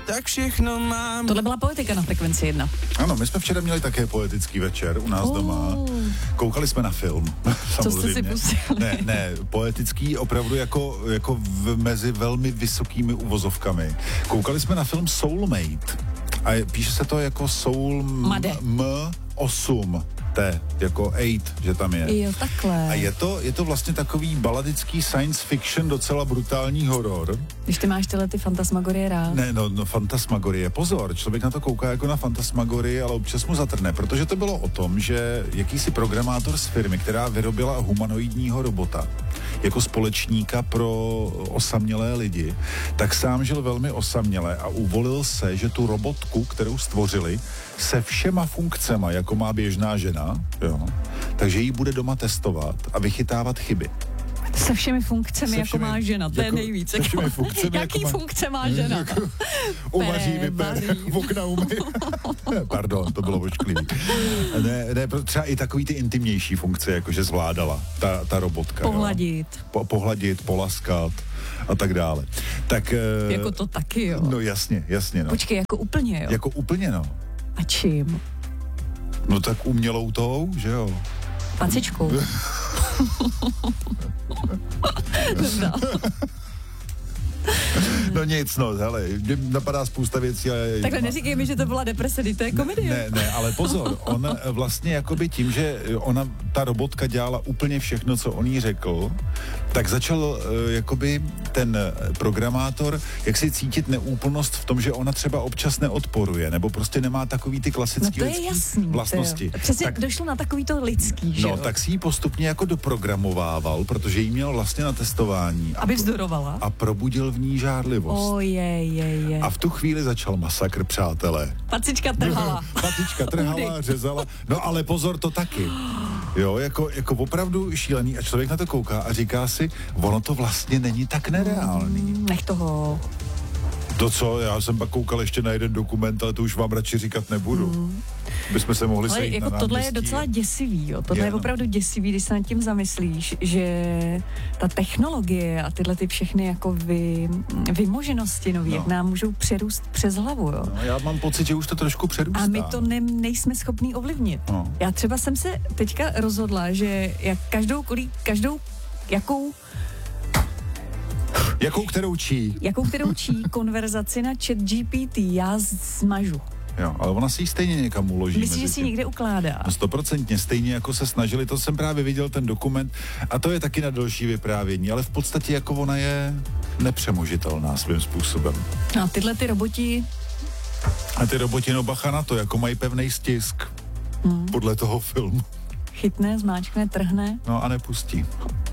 tak všechno mám. Tohle byla Poetika na Frekvenci 1. Ano, my jsme včera měli také poetický večer u nás doma. Koukali jsme na film. Co jste si pustili? Ne, poetický opravdu jako mezi velmi vysokými uvozovkami. Koukali jsme na film Soulmate. A píše se to jako Soul M8. Jako 8, že tam je. Jo, takhle. A je to vlastně takový baladický science fiction, docela brutální horor. Když ty máš tyhle ty fantasmagorie rád. Ne, no fantasmagorie, pozor, člověk na to kouká jako na fantasmagorii, ale občas mu zatrne, protože to bylo o tom, že jakýsi programátor z firmy, která vyrobila humanoidního robota, jako společníka pro osamělé lidi, tak sám žil velmi osaměle a uvolil se, že tu robotku, kterou stvořili, se všema funkcema, jako má běžná žena, jo, takže ji bude doma testovat a vychytávat chyby. Se všemi funkcemi, jako má žena, to je nejvíc. Se všemi funkcemi, jaký funkce má žena? Uvaří, vyper, okna umí. Pardon, to bylo ošklivý. Ne, třeba i takový ty intimnější funkce, jakože zvládala ta robotka. Pohladit. Pohladit, polaskat a tak dále. Tak, jako to taky, jo. No jasně, no. Počkej, jako úplně, jo. Jako úplně, no. A čím? No tak umělou tou, že jo. Pacičkou. No nic, no, hele, napadá spousta věcí. Ale takhle neříkej mi, že to byla deprese, to je komedie. Ne, ale pozor, on vlastně jakoby tím, že ta robotka dělala úplně všechno, co on jí řekl, tak začal jakoby ten programátor, jak si cítit neúplnost v tom, že ona třeba občas neodporuje, nebo prostě nemá takový ty klasické vlastnosti. Přesně tak, došlo na takový to lidský, že jo? No, tak si ji postupně jako doprogramovával, protože jí měl vlastně na testování. Aby vzdorovala. A probudil v ní žárlivost. A v tu chvíli začal masakr, přátelé. Pacička trhala. Řezala. No ale pozor, to taky. Jo, jako opravdu šílený a člověk na to kouká a říká si, ono to vlastně není tak nereálný. Nech toho. To co, já jsem pak koukal ještě na jeden dokument, ale to už vám radši říkat nebudu. Bychom se mohli sejít jako na náměstí. Tohle je docela děsivý, jo. Tohle je opravdu děsivý, když se nad tím zamyslíš, že ta technologie a tyhle ty všechny jako vymoženosti nový, jak nám můžou přerůst přes hlavu, jo. No, já mám pocit, že už to trošku přerůstá. A my to nejsme schopní ovlivnit. No. Já třeba jsem se teďka rozhodla, že jak Jakou kterou čí konverzaci na ChatGPT já zmažu. Jo, ale ona si ji stejně někam uloží. Myslíš, že si někde ukládá? No 100%, stejně jako se snažili, to jsem právě viděl ten dokument a to je taky na další vyprávění, ale v podstatě jako ona je nepřemožitelná svým způsobem. A tyhle ty roboti? A ty roboti, no bacha na to, jako mají pevný stisk podle toho filmu. Chytne, zmáčkne, trhne. No a nepustí.